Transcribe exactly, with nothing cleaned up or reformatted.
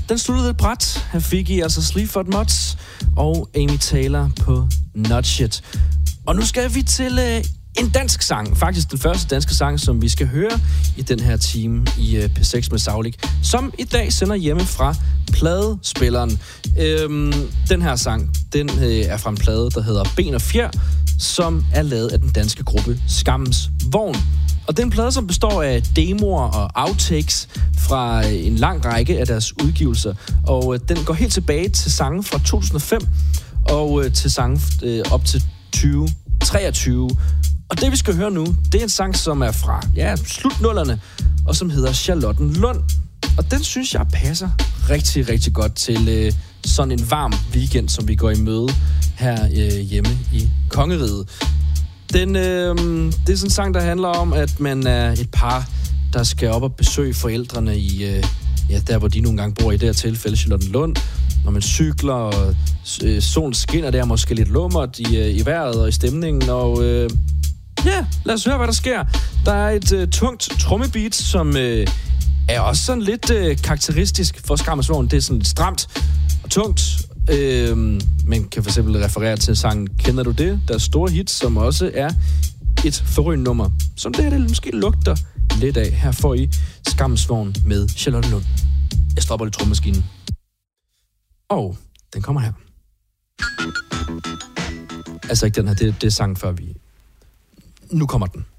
den sluttede lidt bræt. Her fik I altså Sleaford Mods og Amy Taylor på Not Shit. Og nu skal vi til øh, en dansk sang. Faktisk den første danske sang, som vi skal høre i den her time i øh, P seks med Saulik, som i dag sender hjemme fra pladespilleren. Øhm, den her sang, den øh, er fra en plade, der hedder Ben og Fjer, som er lavet af den danske gruppe Skammens Vogn. Og det er en plade, som består af demoer og outtakes fra en lang række af deres udgivelser. Og øh, den går helt tilbage til sange fra to tusind og fem og øh, til sange øh, op til tyve treogtyve. Og det, vi skal høre nu, det er en sang, som er fra ja, slutnullerne, og som hedder Charlottenlund. Og den synes jeg passer rigtig, rigtig godt til øh, sådan en varm weekend, som vi går i møde her øh, hjemme i Kongeriget. Den, øh, det er sådan en sang, der handler om, at man er et par, der skal op og besøge forældrene i, øh, ja, der hvor de nogle gange bor, i det her tilfælde Charlottenlund. Når man cykler, og øh, solen skinner, der er måske lidt lummert i, øh, i vejret og i stemningen, og øh, ja, lad os høre, hvad der sker. Der er et øh, tungt trommebeat, som øh, er også sådan lidt øh, karakteristisk for Skammens Vogn. Det er sådan lidt stramt og tungt. Øh, man kan for eksempel referere til sangen Kender du det? Der er store hits, som også er et forrygende nummer, som det her det måske lugter lidt af. Her får I Skammens Vogn med Charlottenlund. Jeg stopper lidt trommemaskinen. Og den kommer her. Altså ikke den her, det, det er sangen før vi... Nu kommer den.